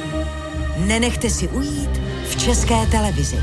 Nenechte si ujít v České televizi.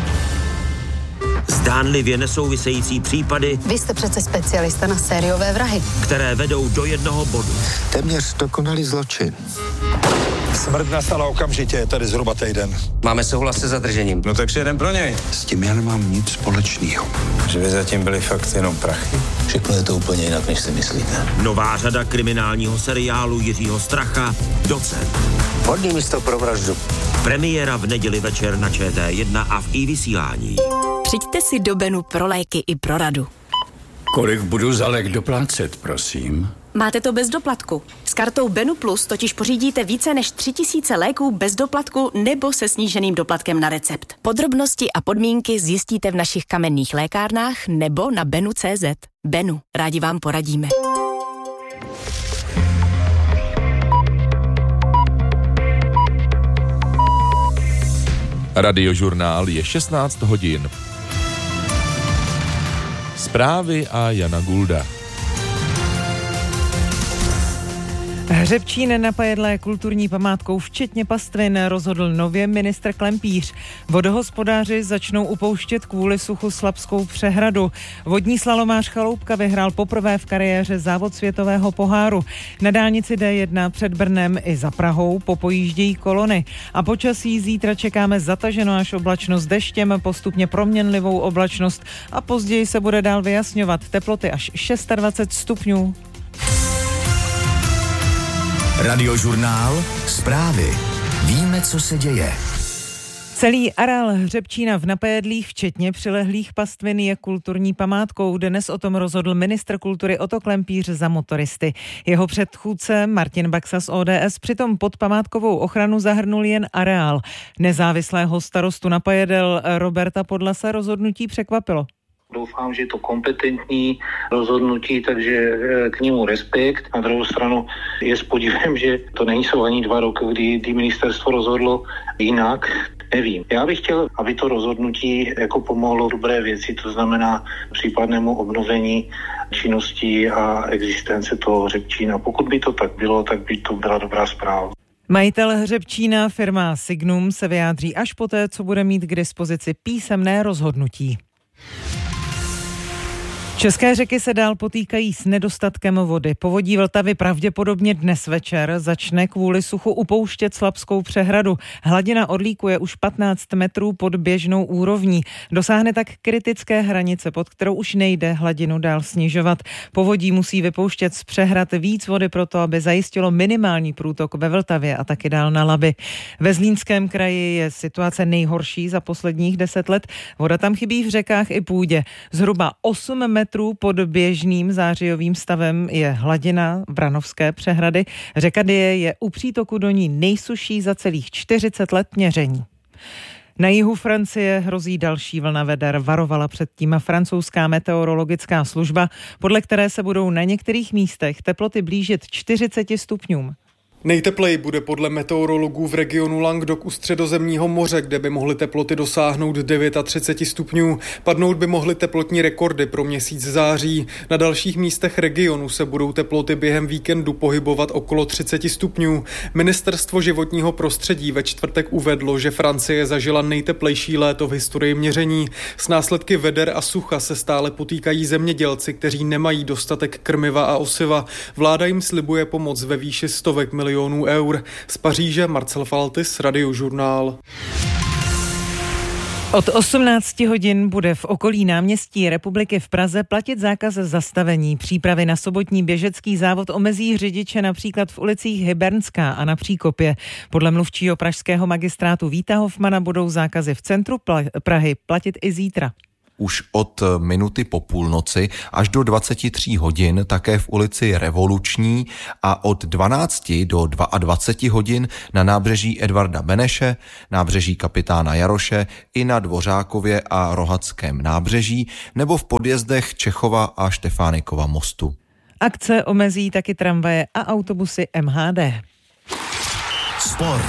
Zdánlivě nesouvisející případy. Vy jste přece specialista na sériové vrahy. Které vedou do jednoho bodu. Téměř dokonalý zločin. Smrt nastala okamžitě, je tady zhruba týden. Máme souhlas se zadržením. No tak přijedem pro něj. S tím já nemám nic společného. Že by zatím byly fakt jenom prachy. Všechno je to úplně jinak, než si myslíte. Nová řada kriminálního seriálu Jiřího Stracha Docent. Vhodný místo pro vraždu. Premiéra v neděli večer na ČT1 a v iVysílání. Přijďte si do Benu pro léky i pro radu. Kolik budu za lék doplácet, prosím? Máte to bez doplatku. S kartou Benu Plus totiž pořídíte více než 3000 léků bez doplatku nebo se sníženým doplatkem na recept. Podrobnosti a podmínky zjistíte v našich kamenných lékárnách nebo na benu.cz. Benu, rádi vám poradíme. Radiožurnál je 16 hodin. Zprávy a Jana Gulda. Hřebčín na Pajedle kulturní památkou včetně pastvin rozhodl nově ministr Klempíř. Vodohospodáři začnou upouštět kvůli suchu Slapskou přehradu. Vodní slalomář Chaloupka vyhrál poprvé v kariéře závod světového poháru. Na dálnici D1 před Brnem i za Prahou popojíždějí kolony. A počasí zítra čekáme zataženo až oblačno s deštěm, postupně proměnlivou oblačnost a později se bude dál vyjasňovat. Teploty až 26 stupňů. Radiožurnál, zprávy. Víme, co se děje. Celý areál Hřebčína v Napajedlích, včetně přilehlých pastvin, je kulturní památkou. Dnes o tom rozhodl ministr kultury Otto Klempíř za motoristy. Jeho předchůdce Martin Baxa z ODS přitom pod památkovou ochranu zahrnul jen areál. Nezávislého starostu Napajedel Roberta Podlase rozhodnutí překvapilo. Doufám, že je to kompetentní rozhodnutí, takže k němu respekt. Na druhou stranu je s podivem, že to nejsou ani 2 roky, kdy ministerstvo rozhodlo jinak. Nevím. Já bych chtěl, aby to rozhodnutí jako pomohlo dobré věci, to znamená případnému obnovení činností a existence toho Hřebčína. Pokud by to tak bylo, tak by to byla dobrá zpráva. Majitel Hřebčína, firma Signum, se vyjádří až poté, co bude mít k dispozici písemné rozhodnutí. České řeky se dál potýkají s nedostatkem vody. Povodí Vltavy pravděpodobně dnes večer začne kvůli suchu upouštět Slapskou přehradu. Hladina Orlíku je už 15 metrů pod běžnou úrovní. Dosáhne tak kritické hranice, pod kterou už nejde hladinu dál snižovat. Povodí musí vypouštět z přehrad víc vody proto, aby zajistilo minimální průtok ve Vltavě a taky dál na Labi. Ve Zlínském kraji je situace nejhorší za posledních 10 let. Voda tam chybí v řekách i půdě. Zhruba 8 metrů pod běžným zářijovým stavem je hladina Vranovské přehrady. Řeka Dyje je u přítoku do ní nejsušší za celých 40 let měření. Na jihu Francie hrozí další vlna veder, varovala předtím francouzská meteorologická služba, podle které se budou na některých místech teploty blížit 40 stupňům. Nejtepleji bude podle meteorologů v regionu Languedoc u Středozemního moře, kde by mohly teploty dosáhnout 39 stupňů. Padnout by mohly teplotní rekordy pro měsíc září. Na dalších místech regionu se budou teploty během víkendu pohybovat okolo 30 stupňů. Ministerstvo životního prostředí ve čtvrtek uvedlo, že Francie zažila nejteplejší léto v historii měření. S následky veder a sucha se stále potýkají zemědělci, kteří nemají dostatek krmiva a osiva. Vláda jim slibuje pomoc ve výši stovek milionů eur. Z Paříže Marcel Faltis, Radiožurnál. Od 18 hodin bude v okolí náměstí Republiky v Praze platit zákaz zastavení. Přípravy na sobotní běžecký závod omezí řidiče například v ulicích Hybernská a na Příkopě. Podle mluvčího pražského magistrátu Víta Hofmana budou zákazy v centru Prahy platit i zítra. Už od minuty po půlnoci až do 23 hodin také v ulici Revoluční a od 12 do 22 hodin na nábřeží Edvarda Beneše, nábřeží Kapitána Jaroše i na Dvořákově a Rohatském nábřeží nebo v podjezdech Čechova a Štefánikova mostu. Akce omezí taky tramvaje a autobusy MHD. Sport.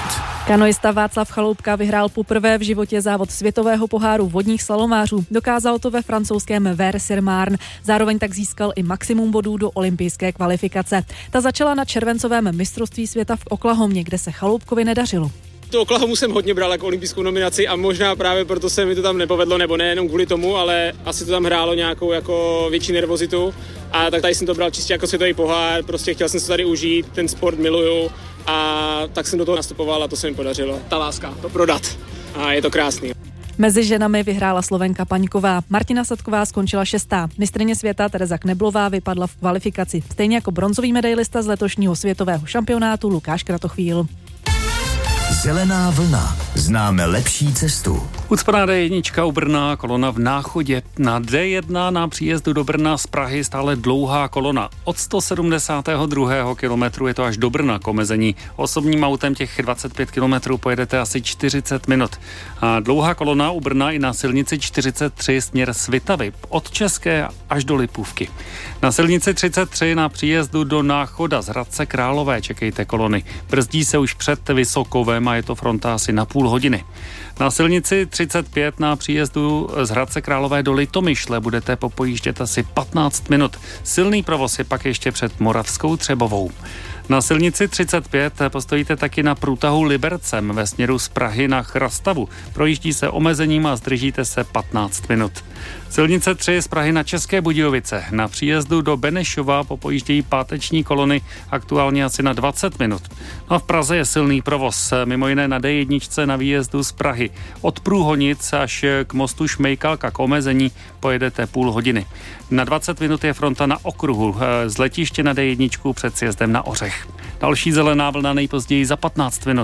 Kanoista Václav Chaloupka vyhrál poprvé v životě závod světového poháru vodních slalomářů. Dokázal to ve francouzském Vers-sur-Marne. Zároveň tak získal i maximum bodů do olympijské kvalifikace. Ta začala na červencovém mistrovství světa v Oklahomě, kde se Chaloupkovi nedařilo. Tu Oklahomu jsem hodně bral jako olympijskou nominaci a možná právě proto se mi to tam nepovedlo, nebo nejenom kvůli tomu, ale asi to tam hrálo nějakou jako větší nervozitu. A tak tady jsem to bral čistě jako světový pohár, prostě chtěl jsem se tady užít, ten sport miluju a tak jsem do toho nastupoval a to se mi podařilo. Ta láska, to prodat a je to krásný. Mezi ženami vyhrála Slovenka Paňková. Martina Sadková skončila 6. Mistryně světa Tereza Kneblová vypadla v kvalifikaci. Stejně jako bronzový medailista z letošního světového šampionátu Lukáš Kratochvíl. Zelená vlna. Známe lepší cestu. Ucpaná D1 u Brna, kolona v Náchodě. Na D1 na příjezdu do Brna z Prahy stále dlouhá kolona. Od 172. kilometru je to až do Brna k omezení. Osobním autem těch 25 kilometrů pojedete asi 40 minut. A dlouhá kolona u Brna i na silnici 43 směr Svitavy. Od České až do Lipůvky. Na silnici 33 na příjezdu do Náchoda z Hradce Králové čekejte kolony. Brzdí se už před Vysokovem a je to fronta asi na půl hodiny. Na silnici 35 na příjezdu z Hradce Králové do Litomyšle budete popojíždět asi 15 minut. Silný provoz je pak ještě před Moravskou Třebovou. Na silnici 35 postojíte taky na průtahu Libercem ve směru z Prahy na Chrastavu. Projíždí se omezením a zdržíte se 15 minut. Silnice 3 z Prahy na České Budějovice. Na příjezdu do Benešova popojíždějí páteční kolony aktuálně asi na 20 minut. No a v Praze je silný provoz, mimo jiné na D1 na výjezdu z Prahy. Od Průhonic až k mostu Šmejkalka k omezení pojedete půl hodiny. Na 20 minut je fronta na okruhu z letiště na D1 před sjezdem na Ořech. Další zelená vlna nejpozději za 15 minut.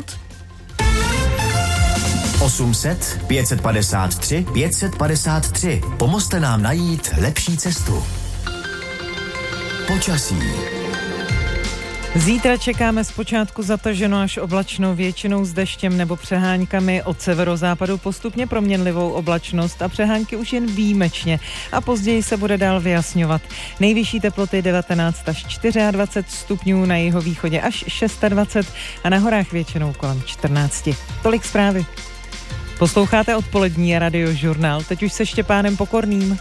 800 553 553. Pomozte nám najít lepší cestu. Počasí. Zítra čekáme zpočátku zataženo až oblačno, většinou s deštěm nebo přeháňkami, od severozápadu postupně proměnlivou oblačnost a přehánky už jen výjimečně a později se bude dál vyjasňovat. Nejvyšší teploty 19 až 24 stupňů, na jihovýchodě až 26 a na horách většinou kolem 14. Tolik zprávy. Posloucháte odpolední Radiožurnál, teď už se Štěpánem Pokorným.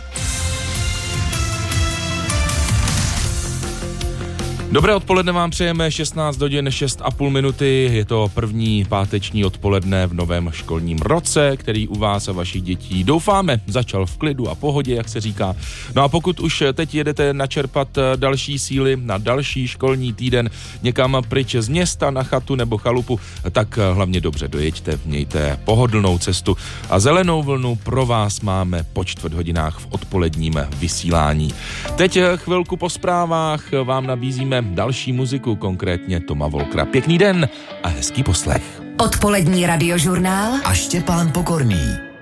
Dobré odpoledne vám přejeme, 16 hodin 6,5 minuty, je to první páteční odpoledne v novém školním roce, který u vás a vašich dětí doufáme začal v klidu a pohodě, jak se říká. No a pokud už teď jedete načerpat další síly na další školní týden někam pryč z města na chatu nebo chalupu, tak hlavně dobře dojeďte, mějte pohodlnou cestu a zelenou vlnu pro vás máme po 4 hodinách v odpoledním vysílání. Teď chvilku po zprávách vám nabízíme další muziku, konkrétně Toma Volkra. Pěkný den a hezký poslech. Odpolední Radiožurnál a Štěpán Pokorný.